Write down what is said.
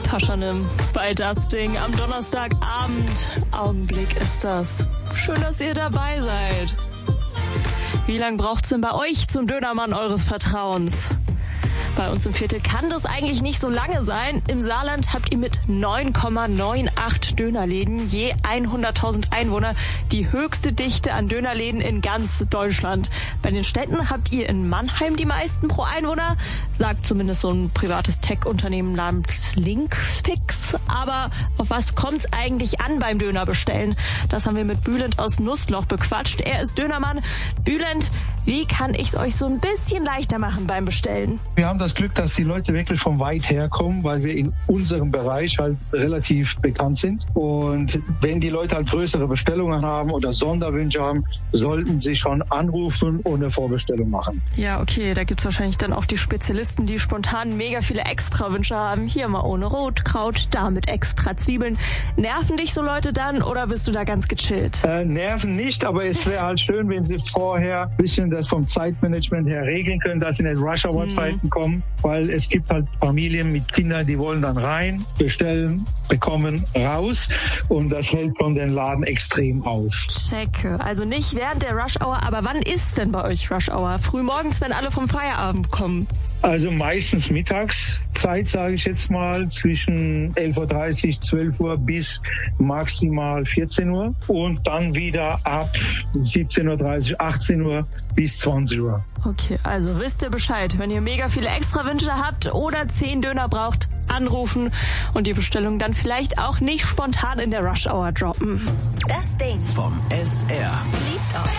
Paschanim bei Das Ding am Donnerstagabend. Augenblick ist das. Schön, dass ihr dabei seid. Wie lange braucht's denn bei euch zum Dönermann eures Vertrauens? Bei uns im Viertel kann das eigentlich nicht so lange sein. Im Saarland habt ihr mit 9,98 Dönerläden je 100.000 Einwohner die höchste Dichte an Dönerläden in ganz Deutschland. Bei den Städten habt ihr in Mannheim die meisten pro Einwohner, sagt zumindest so ein privates Tech-Unternehmen namens Linkfix. Aber auf was kommt's eigentlich an beim Dönerbestellen? Das haben wir mit Bülent aus Nussloch bequatscht. Er ist Dönermann. Bülent, wie kann ich's euch so ein bisschen leichter machen beim Bestellen? Wir haben das Glück, dass die Leute wirklich von weit her kommen, weil wir in unserem Bereich halt relativ bekannt sind. Und wenn die Leute halt größere Bestellungen haben oder Sonderwünsche haben, sollten sie schon anrufen und eine Vorbestellung machen. Ja, okay, da gibt's wahrscheinlich dann auch die Spezialisten, die spontan mega viele Extrawünsche haben. Hier mal ohne Rotkraut, da mit extra Zwiebeln. Nerven dich so Leute dann oder bist du da ganz gechillt? Nerven nicht, aber es wäre halt schön, wenn sie vorher ein bisschen das vom Zeitmanagement her regeln können, dass sie in den Rush-Hour-Zeiten kommen. Weil es gibt halt Familien mit Kindern, die wollen dann rein, bestellen, bekommen, raus und das hält von den Laden extrem auf. Checke. Also nicht während der Rush-Hour, aber wann ist denn bei euch Rush-Hour? Frühmorgens, wenn alle vom Feierabend kommen? Also meistens Mittagszeit, sage ich jetzt mal, zwischen 11.30 Uhr, 12 Uhr bis maximal 14 Uhr und dann wieder ab 17.30 Uhr, 18 Uhr bis 20 Uhr. Okay, also wisst ihr Bescheid. Wenn ihr mega viele Extrawünsche habt oder 10 Döner braucht, anrufen und die Bestellung dann vielleicht auch nicht spontan in der Rush-Hour droppen. Das Ding vom SR. liebt euch.